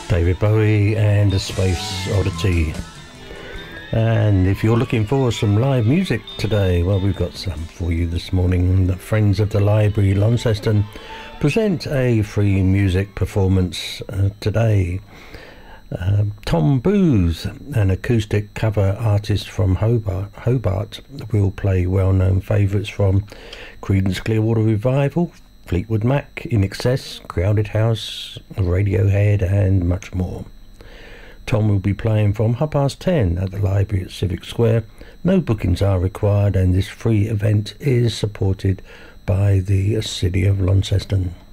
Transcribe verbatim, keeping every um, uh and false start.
David Bowie and the Space Oddity. And if you're looking for some live music today, well, we've got some for you this morning. The Friends of the Library Launceston present a free music performance uh, today. Uh, Tom Booth, an acoustic cover artist from Hobart, Hobart, will play well-known favourites from Creedence Clearwater Revival, Fleetwood Mac, In Excess, Crowded House, Radiohead and much more. Tom will be playing from half past ten at the library at Civic Square. No bookings are required and this free event is supported by the City of Launceston.